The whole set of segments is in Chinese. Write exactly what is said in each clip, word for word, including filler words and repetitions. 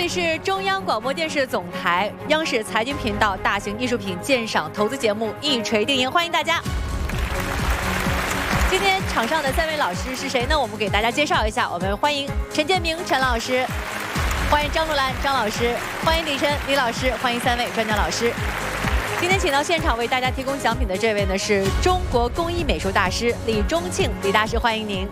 里是中央广播电视总台央视财经频道大型艺术品鉴赏投资节目《一锤定音》，欢迎大家。今天场上的三位老师是谁呢？我们给大家介绍一下。我们欢迎陈建明陈老师，欢迎张竹兰张老师，欢迎李晨李老师，欢迎三位专家老师。今天请到现场为大家提供奖品的这位呢，是中国工艺美术大师李中庆李大师，欢迎您。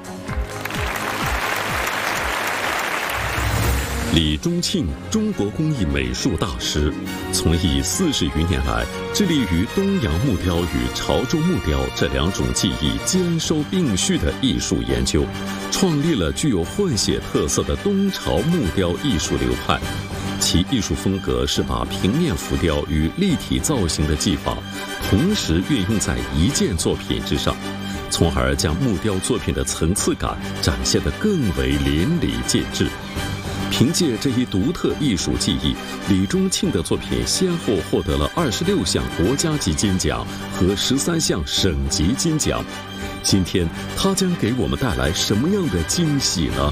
李中庆，中国工艺美术大师，从艺四十余年来，致力于东洋木雕与潮州木雕这两种技艺兼收并蓄的艺术研究，创立了具有混血特色的东潮木雕艺术流派。其艺术风格是把平面浮雕与立体造型的技法同时运用在一件作品之上，从而将木雕作品的层次感展现得更为淋漓尽致。凭借这一独特艺术技艺，李中庆的作品先后获得了二十六项国家级金奖和十三项省级金奖。今天他将给我们带来什么样的惊喜呢？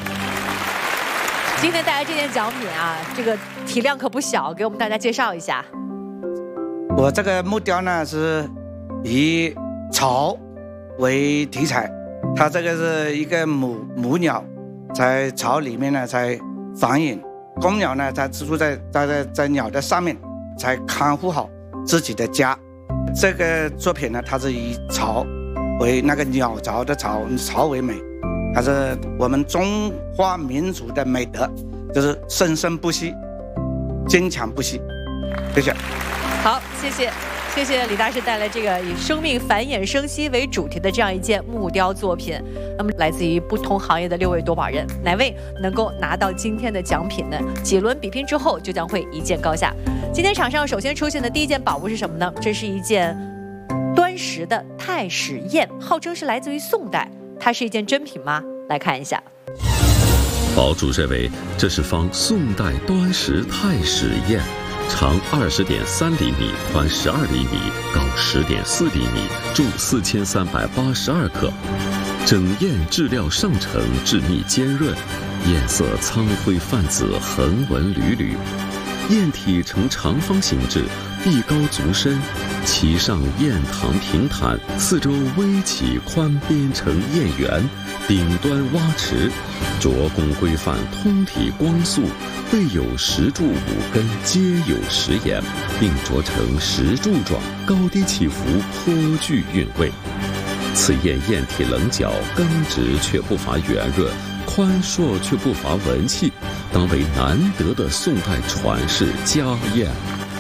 今天带来这件奖品啊，这个体量可不小，给我们大家介绍一下。 我这个木雕呢是以巢为题材，它这个是一个母母鸟在巢里面呢才繁衍，公鸟呢它居住在在在在鸟的上面，才看护好自己的家。这个作品呢，它是以巢为那个鸟巢的巢巢为美，它是我们中华民族的美德，就是生生不息，坚强不息。谢谢。 好，谢谢。谢谢李大师带来这个以生命繁衍生息为主题的这样一件木雕作品。那么来自于不同行业的六位夺宝人，哪位能够拿到今天的奖品呢？几轮比拼之后就将会一见高下。今天场上首先出现的第一件宝物是什么呢？这是一件端石的太史砚，号称是来自于宋代，它是一件真品吗？来看一下。 宝主认为这是方宋代端石太史砚，长二十点三厘米，宽十二厘米，高十点四厘米，重四千三百八十二克。整砚质料上乘，质密坚润，砚色苍灰泛紫，横纹缕缕。砚体呈长方形制，壁高足深，其上砚堂平坦，四周微起宽边呈砚圆，顶端挖持，琢工规范，通体光素，背有石柱五根，皆有石眼，并琢成石柱状，高低起伏颇具韵味。此砚砚体棱角，刚直却不乏圆润，宽硕却不乏文气，当为难得的宋代传世佳砚。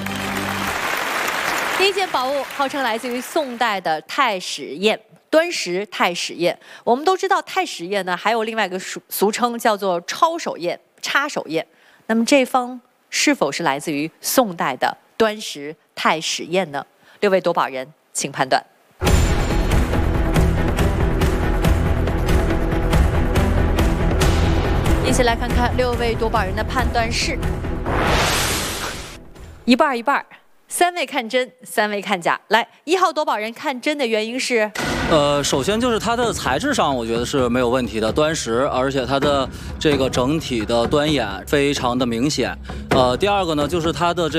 第一件宝物号称来自于宋代的太史砚，端石太史砚。我们都知道太史砚呢，还有另外一个俗俗称叫做抄手砚、插手砚。那么这方是否是来自于宋代的端石太史砚呢？六位夺宝人，请判断。一起来看看六位夺宝人的判断是一半一半，三位看真，三位看假。来，一号夺宝人看真的原因是， 呃，首先就是它的材质上，我觉得是没有问题的，端石，而且它的这个整体的端眼非常的明显。呃，第二个呢，就是它的这